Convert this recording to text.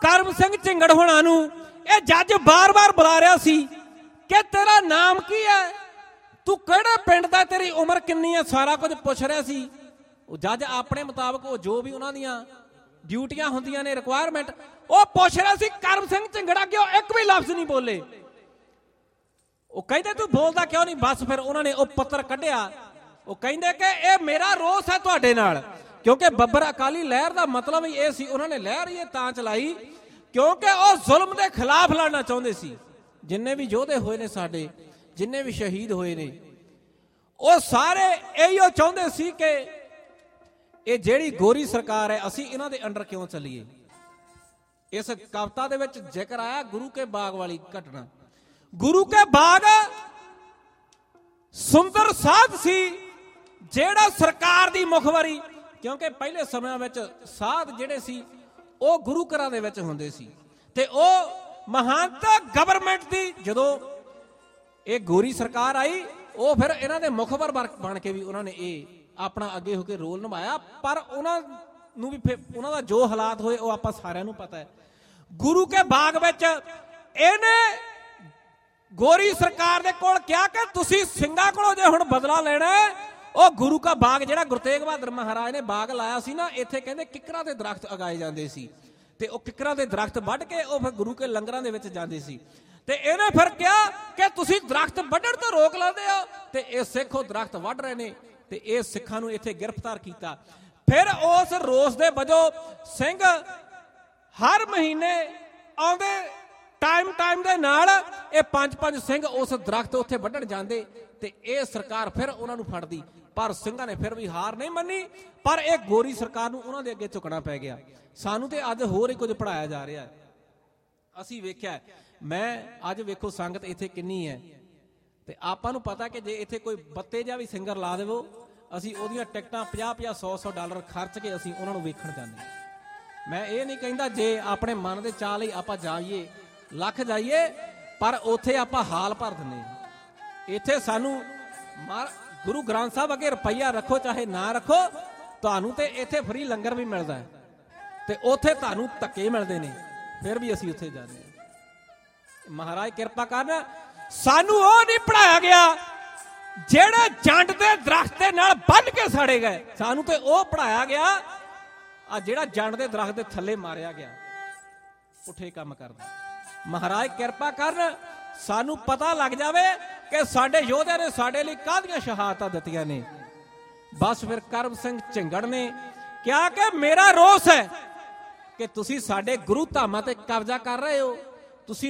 ਕਰਮ ਸਿੰਘ ਝਿੰਗੜ ਹੋਣਾ ਨੂੰ ਇਹ ਜੱਜ ਬਾਰ-ਬਾਰ ਬੁਲਾ ਰਿਹਾ ਸੀ ਕਿ ਤੇਰਾ ਨਾਮ ਕੀ ਹੈ, ਤੂੰ ਕਿਹੜੇ ਪਿੰਡ ਦਾ, ਤੇਰੀ ਉਮਰ ਕਿੰਨੀ ਹੈ, ਸਾਰਾ ਕੁਝ ਪੁੱਛ ਰਿਹਾ ਸੀ। ਉਹ ਜੱਜ ਆਪਣੇ ਮੁਤਾਬਕ ਉਹ ਜੋ ਵੀ ਉਹਨਾਂ ਦੀਆਂ ਡਿਊਟੀਆਂ ਹੁੰਦੀਆਂ ਨੇ, ਰਿਕੁਆਇਰਮੈਂਟ, ਉਹ ਪੁੱਛ ਰਿਹਾ ਸੀ। ਕਰਮ ਸਿੰਘ ਝਿੰਗੜਾ ਕਿਉਂ ਇੱਕ ਵੀ ਲਫ਼ਜ਼ ਨਹੀਂ ਬੋਲੇ। ਉਹ ਕਹਿੰਦੇ ਤੂੰ ਬੋਲਦਾ ਕਿਉਂ ਨਹੀਂ। ਬਸ ਫਿਰ ਉਹਨਾਂ ਨੇ ਉਹ ਪੱਤਰ ਕੱਢਿਆ। ਉਹ ਕਹਿੰਦੇ ਕਿ ਇਹ ਮੇਰਾ ਰੋਸ ਹੈ ਤੁਹਾਡੇ ਨਾਲ, ਕਿਉਂਕਿ ਬੱਬਰ ਅਕਾਲੀ ਲਹਿਰ ਦਾ ਮਤਲਬ ਹੀ ਇਹ ਸੀ। ਉਹਨਾਂ ਨੇ ਲਹਿਰ ਇਹ ਤਾਂ ਚਲਾਈ ਕਿਉਂਕਿ ਉਹ ਜ਼ੁਲਮ ਦੇ ਖਿਲਾਫ ਲੜਨਾ ਚਾਹੁੰਦੇ ਸੀ। ਜਿੰਨੇ ਵੀ ਯੋਧੇ ਹੋਏ ਨੇ ਸਾਡੇ, ਜਿੰਨੇ ਵੀ ਸ਼ਹੀਦ ਹੋਏ ਨੇ, ਉਹ ਸਾਰੇ ਇਹੋ ਚਾਹੁੰਦੇ ਸੀ ਕਿ ਇਹ ਜਿਹੜੀ ਗੋਰੀ ਸਰਕਾਰ ਹੈ, ਅਸੀਂ ਇਹਨਾਂ ਦੇ ਅੰਡਰ ਕਿਉਂ ਚੱਲੀਏ। ਇਸ ਕਵਿਤਾ ਦੇ ਵਿੱਚ ਜ਼ਿਕਰ ਆਇਆ ਗੁਰੂ ਕੇ ਬਾਗ ਵਾਲੀ ਘਟਨਾ। ਗੁਰੂ ਕੇ ਬਾਗ ਸੁੰਦਰ ਸਾਧ ਸੀ ਜਿਹੜਾ ਸਰਕਾਰ ਦੀ ਮੁਖਬਰੀ, ਕਿਉਂਕਿ ਪਹਿਲੇ ਸਮਿਆਂ ਵਿੱਚ ਸਾਧ ਜਿਹੜੇ ਸੀ ਉਹ ਗੁਰੂ ਘਰਾਂ ਦੇ ਵਿੱਚ ਹੁੰਦੇ ਸੀ ਤੇ ਉਹ ਮਹਾਨਤਾ ਗਵਰਨਮੈਂਟ ਦੀ। ਜਦੋਂ ਇਹ ਗੋਰੀ ਸਰਕਾਰ ਆਈ, ਉਹ ਫਿਰ ਇਹਨਾਂ ਦੇ ਮੁਖਬਰ ਬਣ ਕੇ ਵੀ ਉਹਨਾਂ ਨੇ ਇਹ ਆਪਣਾ ਅੱਗੇ ਹੋ ਕੇ ਰੋਲ ਨਿਭਾਇਆ। ਪਰ ਉਹਨਾਂ ਨੂੰ ਵੀ ਫਿਰ ਉਹਨਾਂ ਦਾ ਜੋ ਹਾਲਾਤ ਹੋਏ ਉਹ ਆਪਾਂ ਸਾਰਿਆਂ ਨੂੰ ਪਤਾ ਹੈ। ਗੁਰੂ ਕੇ ਬਾਗ ਵਿੱਚ ਇਹਨੇ ਗੋਰੀ ਸਰਕਾਰ ਦੇ ਕੋਲ ਕਿਹਾ ਕਿ ਤੁਸੀਂ ਸਿੰਘਾਂ ਕੋਲੋਂ ਜੇ ਹੁਣ ਬਦਲਾ ਲੈਣਾ, ਉਹ ਗੁਰੂ ਕਾ ਬਾਗ ਜਿਹੜਾ ਗੁਰੂ ਤੇਗ ਬਹਾਦਰ ਮਹਾਰਾਜ ਨੇ ਬਾਗ ਲਾਇਆ ਸੀ ਨਾ, ਇੱਥੇ ਕਹਿੰਦੇ ਕਿੱਕਰਾਂ ਦੇ ਦਰਖਤ ਉਗਾਏ ਜਾਂਦੇ ਸੀ ਤੇ ਉਹ ਕਿੱਕਰਾਂ ਦੇ ਦਰਖਤ ਵੱਢ ਕੇ ਉਹ ਫਿਰ ਗੁਰੂ ਕੇ ਲੰਗਰਾਂ ਦੇ ਵਿੱਚ ਜਾਂਦੇ ਸੀ। ਤੇ ਇਹਨੇ ਫਿਰ ਕਿਹਾ ਕਿ ਤੁਸੀਂ ਦਰਖਤ ਵੱਢਣ ਤੋਂ ਰੋਕ ਲੈਂਦੇ ਹੋ ਤੇ ਇਹ ਸਿੱਖ ਉਹ ਦਰਖਤ ਵੱਢ ਰਹੇ ਨੇ ਤੇ ਇਹ ਸਿੱਖਾਂ ਨੂੰ ਇੱਥੇ ਗ੍ਰਿਫਤਾਰ ਕੀਤਾ। ਫਿਰ ਉਸ ਰੋਸ ਦੇ ਵਜੋਂ ਸਿੰਘ ਹਰ ਮਹੀਨੇ ਆਉਂਦੇ ਟਾਈਮ ਦੇ ਨਾਲ ਇਹ 5-5 ਸਿੰਘ ਉਸ ਦਰਖਤ ਉੱਥੇ ਵੱਢਣ ਜਾਂਦੇ ਤੇ ਇਹ ਸਰਕਾਰ ਫਿਰ ਉਹਨਾਂ ਨੂੰ ਫੜਦੀ। ਪਰ ਸਿੰਘਾਂ ਨੇ ਫਿਰ ਵੀ ਹਾਰ ਨਹੀਂ ਮੰਨੀ। ਪਰ ਇਹ ਗੋਰੀ ਸਰਕਾਰ ਨੂੰ ਉਹਨਾਂ ਦੇ ਅੱਗੇ ਝੁਕਣਾ ਪੈ ਗਿਆ। ਸਾਨੂੰ ਤੇ ਅੱਜ ਹੋਰ ਹੀ ਕੁਝ ਪੜਾਇਆ ਜਾ ਰਿਹਾ ਹੈ। ਅਸੀਂ ਵੇਖਿਆ, ਮੈਂ ਅੱਜ ਵੇਖੋ ਸੰਗਤ ਇੱਥੇ ਕਿੰਨੀ ਹੈ ਤੇ ਆਪਾਂ ਨੂੰ ਪਤਾ ਕਿ ਜੇ ਇੱਥੇ ਕੋਈ ਬੱਤੇ ਜਿਹਾ ਵੀ ਸਿੰਗਰ ਲਾ ਦੇਵੋ, ਅਸੀਂ ਉਹਦੀਆਂ ਟਿਕਟਾਂ 50-50 100-100 ਡਾਲਰ ਖਰਚ ਕੇ ਅਸੀਂ ਉਹਨਾਂ ਨੂੰ ਵੇਖਣ ਜਾਂਦੇ ਹਾਂ। ਮੈਂ ਇਹ ਨਹੀਂ ਕਹਿੰਦਾ ਜੇ ਆਪਣੇ ਮਨ ਦੇ ਚਾਅ ਲਈ ਆਪਾਂ ਜਾਈਏ, ਲੱਖ ਜਾਈਏ, ਪਰ ਉੱਥੇ ਆਪਾਂ ਹਾਲ ਭਰ ਦਿੰਦੇ ਹਾਂ। ਇੱਥੇ ਸਾਨੂੰ ਗੁਰੂ ਗ੍ਰੰਥ ਸਾਹਿਬ ਅੱਗੇ ਰੁਪਈਆ ਰੱਖੋ ਚਾਹੇ ਨਾ ਰੱਖੋ, ਤੁਹਾਨੂੰ ਤੇ ਇੱਥੇ ਫਰੀ ਲੰਗਰ ਵੀ ਮਿਲਦਾ ਹੈ ਤੇ ਉੱਥੇ ਤੁਹਾਨੂੰ ਧੱਕੇ ਮਿਲਦੇ ਨੇ, ਫਿਰ ਵੀ ਅਸੀਂ ਉੱਥੇ ਜਾਂਦੇ ਹਾਂ। ਮਹਾਰਾਜ ਕਿਰਪਾ ਕਰਨ, ਸਾਨੂੰ ਉਹ ਨਹੀਂ ਪੜਾਇਆ ਗਿਆ ਜਿਹੜੇ ਜੰਡ ਦੇ ਦਰਖਤ ਦੇ ਨਾਲ ਬੰਨ ਕੇ ਸਾੜੇ ਗਏ। ਸਾਨੂੰ ਤੇ ਉਹ ਪੜਾਇਆ ਗਿਆ ਆ ਜਿਹੜਾ ਜੰਡ ਦੇ ਦਰਖਤ ਦੇ ਥੱਲੇ ਮਾਰਿਆ ਗਿਆ, ਪੁੱਠੇ ਕੰਮ ਕਰਦਾ। ਮਹਾਰਾਜ ਕਿਰਪਾ ਕਰਨ, ਸਾਨੂੰ ਪਤਾ ਲੱਗ ਜਾਵੇ ਕਿ ਸਾਡੇ ਯੋਧਿਆਂ ਨੇ ਸਾਡੇ ਲਈ ਕਾਹਦੀਆਂ ਸ਼ਹਾਦਤਾਂ ਦਿੱਤੀਆਂ ਨੇ। ਬਸ ਫਿਰ ਕਰਮ ਸਿੰਘ ਝਿੰਗੜ ਨੇ ਕਿਹਾ ਕਿ ਮੇਰਾ ਰੋਸ ਹੈ ਕਿ ਤੁਸੀਂ ਸਾਡੇ ਗੁਰੂ ਧਾਮਾਂ ਤੇ ਕਬਜ਼ਾ ਕਰ ਰਹੇ ਹੋ।